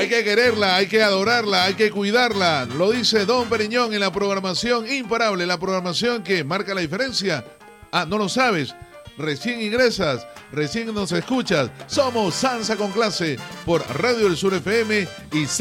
Hay que quererla, hay que adorarla, hay que cuidarla. Lo dice Don Periñón en la programación imparable, la programación que marca la diferencia. Ah, ¿no lo sabes? Recién ingresas, recién nos escuchas. Somos Salsa con Clase por Radio del Sur FM y